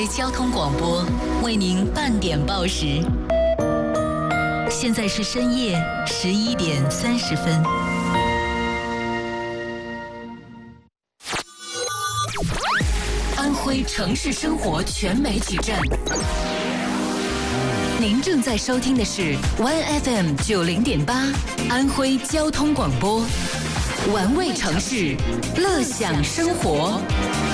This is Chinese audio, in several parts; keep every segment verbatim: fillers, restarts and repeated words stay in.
交通广播为您半点报时，现在是深夜十一点三十分。安徽城市生活全媒体站，您正在收听的是 One F M 九零点八安徽交通广播，玩味城市，乐享生活。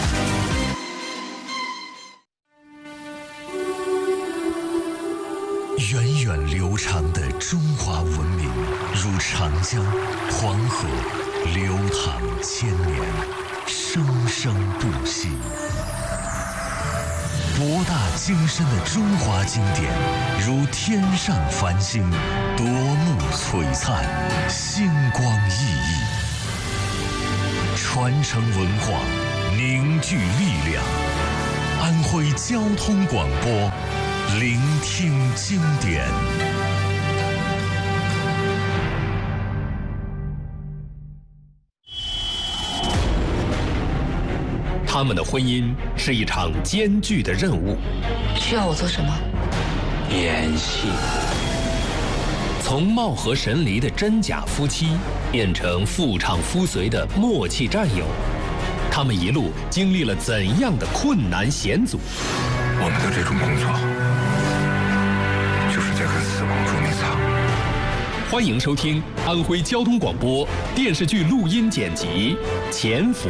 源远流长的中华文明，如长江、黄河，流淌千年，生生不息。博大精深的中华经典，如天上繁星，夺目璀璨，星光熠熠。传承文化，凝聚力量。安徽交通广播，聆听经典。 他们的婚姻是一场艰巨的任务。 需要我做什么？ 演戏。 从貌合神离的真假夫妻，变成妇唱夫随的默契战友，他们一路经历了怎样的困难险阻？ 我们的这种工作，就是在跟死亡捉迷藏。 欢迎收听安徽交通广播电视剧录音剪辑《潜伏》。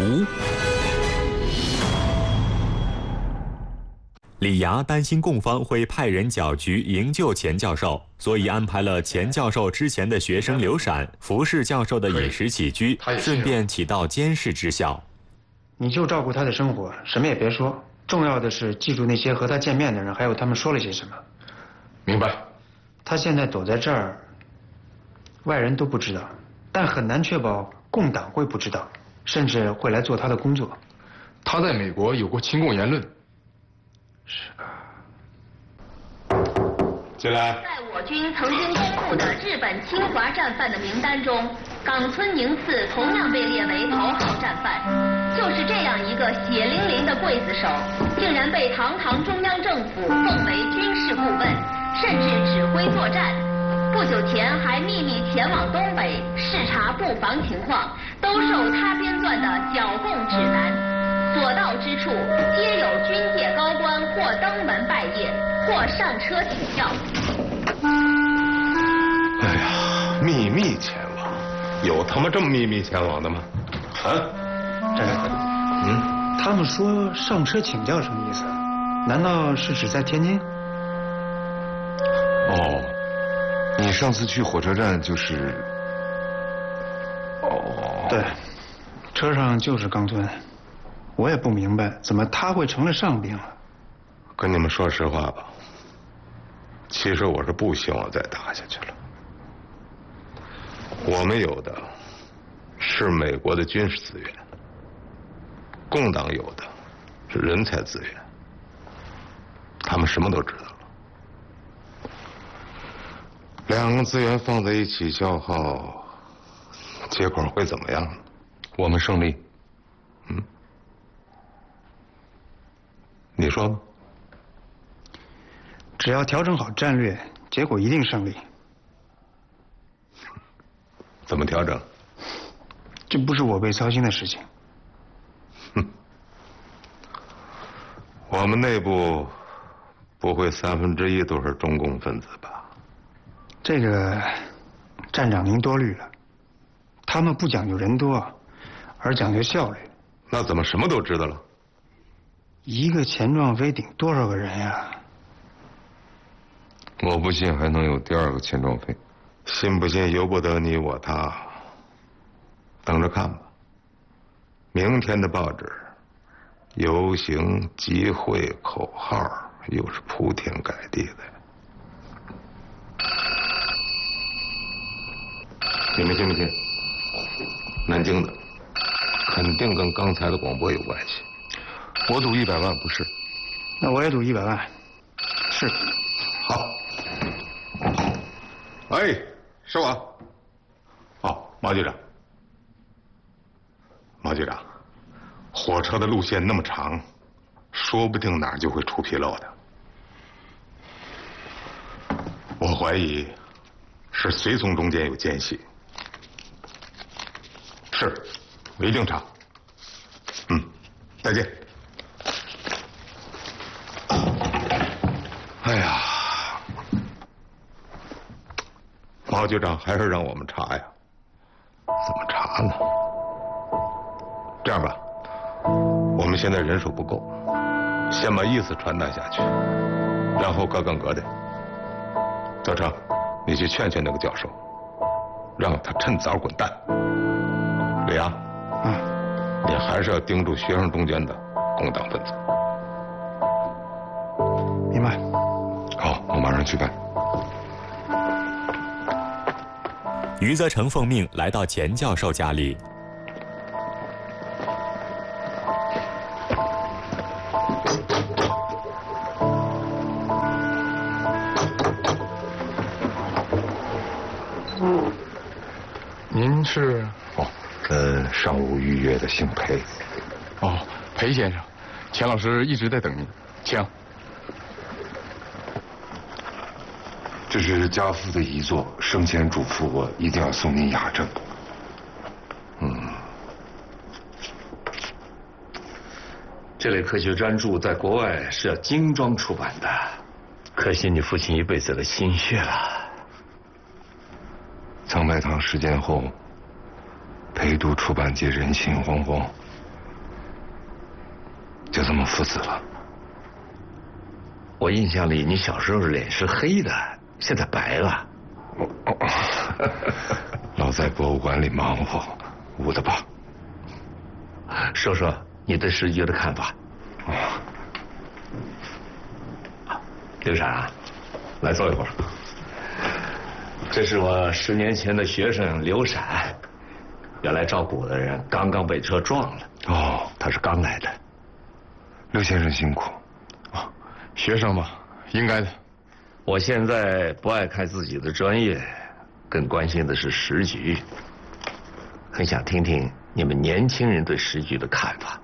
李涯担心供方会派人搅局营救钱教授，所以安排了钱教授之前的学生刘闪服侍教授的饮食起居，顺便起到监视之效。 你就照顾他的生活，什么也别说。重要的是记住那些和他见面的人，还有他们说了些什么。 明白。 他现在躲在这儿，外人都不知道，但很难确保共党会不知道，甚至会来做他的工作。 他在美国有过亲共言论。 是吧？ 进来。 在我军曾经公布的日本侵华战犯的名单中，冈村宁次同样被列为头号战犯。就是这样一个血淋淋的刽子手，竟然被堂堂中央政府奉为军事顾问，甚至指挥作战。不久前还秘密前往东北视察布防情况，都受他编撰的剿共指南。所到之处，皆有军界高官或登门拜谒，或上车请教。 哎呀，秘密前往，有他妈这么秘密前往的吗？啊？ 站长，嗯，他们说上车请教什么意思？难道是指在天津？ 哦，你上次去火车站就是…… 哦，对，车上就是冈村。我也不明白，怎么他会成了上宾了？ 跟你们说实话吧，其实我是不希望再打下去了。我们有的是美国的军事资源，共党有的是人才资源，他们什么都知道了。两个资源放在一起消耗，结果会怎么样？我们胜利。嗯。你说吧。 只要调整好战略，结果一定胜利。 怎么调整？ 这不是我辈操心的事情。 哼，我们内部不会三分之一都是中共分子吧？ 这个，站长您多虑了。他们不讲究人多，而讲究效率。 那怎么什么都知道了？ 一个钱壮飞顶多少个人呀？ 我不信还能有第二个钱壮飞。 信不信由不得你我他，等着看吧。明天的报纸，游行集会口号又是铺天盖地的。你们信不信？南京的，肯定跟刚才的广播有关系。 我赌一百万不是。 那我也赌一百万，是。 好。哎，是我。哦，毛局长。毛局长，火车的路线那么长， 说不定哪儿就会出纰漏的。我怀疑是随从中间有奸细。是，我一定查。嗯，再见。哎呀，毛局长还是让我们查呀？怎么查呢？这样吧，我们现在人手不够，先把意思传达下去，然后各干各的。小程，你去劝劝那个教授，让他趁早滚蛋。李阳， 嗯， 你还是要盯住学生中间的共党分子。 明白。 好，我马上去办。 余则成奉命来到钱教授家里。 您是？ 哦，呃，上午预约的姓裴。 哦，裴先生，钱老师一直在等您，请。 这是家父的遗作，生前嘱咐我一定要送您雅正。 嗯，这类科学专著在国外是要精装出版的，可惜你父亲一辈子的心血了。 苍白堂事件后，裴都出版界人心惶惶，就这么父子了。 我印象里，你小时候脸是黑的，现在白了。 老在博物馆里忙活，捂的吧。 说说你对时局的看法。刘闪啊，来坐一会儿。这是我十年前的学生刘闪，原来照顾我的人刚刚被车撞了。 哦， 他是刚来的。 刘先生辛苦。 啊，学生嘛，应该的。 我现在不爱看自己的专业，更关心的是时局。很想听听你们年轻人对时局的看法。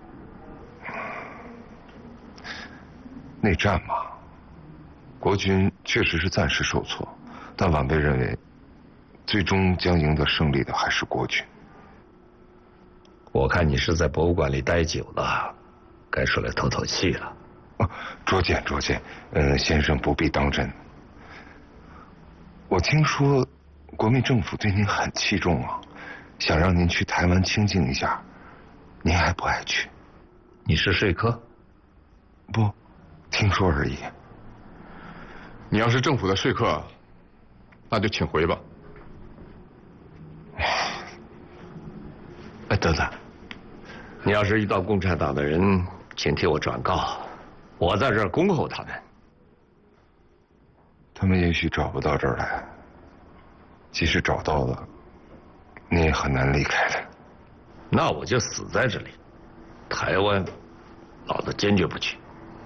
内战嘛，国军确实是暂时受挫，但晚辈认为，最终将赢得胜利的还是国军。 我看你是在博物馆里待久了，该出来透透气了。 啊，拙见拙见，嗯，先生不必当真。我听说，国民政府对您很器重啊，想让您去台湾清静一下，您还不爱去？ 你是说客？ 不，听说而已。 你要是政府的说客，那就请回吧。 哎，等等，你要是遇到共产党的人，请替我转告，我在这儿恭候他们。 他们也许找不到这儿来，即使找到了，你也很难离开的。 那我就死在这里。台湾，老子坚决不去。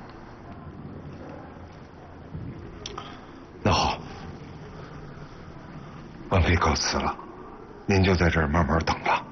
那好，晚辈告辞了，您就在这儿慢慢等吧。